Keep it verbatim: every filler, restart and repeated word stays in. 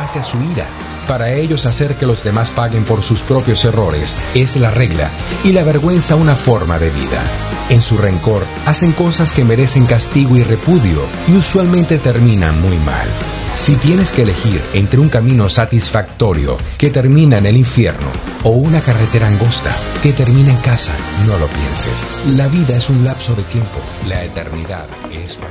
base a su ira. Para ellos, hacer que los demás paguen por sus propios errores es la regla, y la vergüenza una forma de vida. En su rencor, hacen cosas que merecen castigo y repudio, y usualmente terminan muy mal. Si tienes que elegir entre un camino satisfactorio que termina en el infierno o una carretera angosta que termina en casa, no lo pienses. La vida es un lapso de tiempo, la eternidad es para